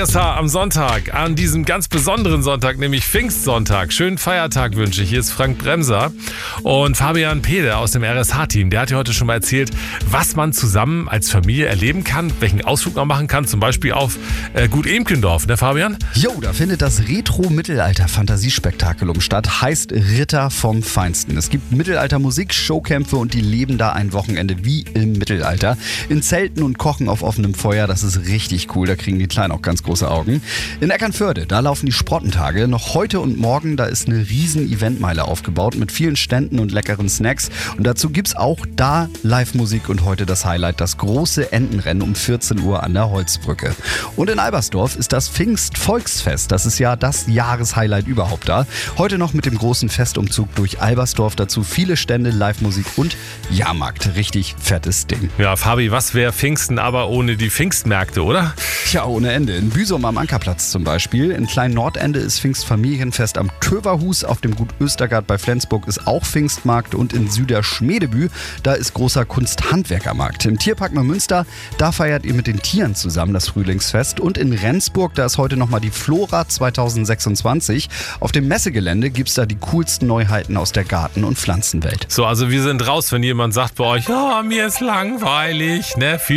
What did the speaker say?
RSH am Sonntag, an diesem ganz besonderen Sonntag, nämlich Pfingstsonntag. Schönen Feiertag wünsche ich. Hier ist Frank Bremser und Fabian Pede aus dem RSH-Team. Der hat dir heute schon mal erzählt, was man zusammen als Familie erleben kann, welchen Ausflug man machen kann, zum Beispiel auf Gut Emkendorf, ne Fabian? Jo, da findet das Retro-Mittelalter-Fantasiespektakulum statt, heißt Ritter vom Feinsten. Es gibt Mittelalter-Musik, Showkämpfe und die leben da ein Wochenende wie im Mittelalter. In Zelten und kochen auf offenem Feuer, das ist richtig cool, da kriegen die Kleinen auch ganz große Augen. In Eckernförde, da laufen die Sprottentage. Noch heute und morgen, da ist eine riesen Eventmeile aufgebaut mit vielen Ständen und leckeren Snacks. Und dazu gibt's auch da Live-Musik und heute das Highlight, das große Entenrennen um 14 Uhr an der Holzbrücke. Und in Albersdorf ist das Pfingst-Volksfest. Das ist ja das Jahreshighlight überhaupt da. Heute noch mit dem großen Festumzug durch Albersdorf. Dazu viele Stände, Live-Musik und Jahrmarkt. Richtig fettes Ding. Ja, Fabi, was wäre Pfingsten aber ohne die Pfingstmärkte, oder? Tja, ohne Ende. In Büsum am Ankerplatz zum Beispiel. In Klein-Nordende ist Pfingstfamilienfest am Töverhus. Auf dem Gut Östergard bei Flensburg ist auch Pfingstmarkt. Und in Süderschmedebü, da ist großer Kunsthandwerkermarkt. Im Tierpark Neumünster, da feiert ihr mit den Tieren zusammen das Frühlingsfest. Und in Rendsburg, da ist heute nochmal die Flora 2026. Auf dem Messegelände gibt es da die coolsten Neuheiten aus der Garten- und Pflanzenwelt. So, also wir sind raus, wenn jemand sagt bei euch, ja, mir ist langweilig, ne?